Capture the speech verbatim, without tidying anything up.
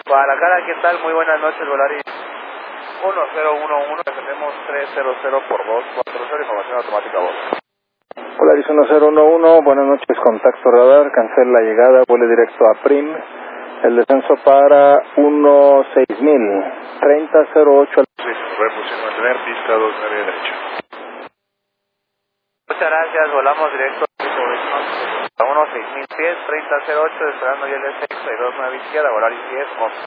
Guadalajara, ¿qué tal? Muy buenas noches, Volaris uno cero uno uno, tenemos tres cero cero por dos cuatro cero, información automática a voz. Volaris uno cero uno uno, buenas noches, contacto radar, cancela la llegada, vuele directo a Prim, el descenso para uno seis mil, treinta cero ocho. Sí, reposición mantener, pista dos, área derecha. Muchas gracias, volamos directo a uno seis mil pies, treinta cero ocho, esperando ya el sesenta y dos nueve izquierda, Volaris diez, once.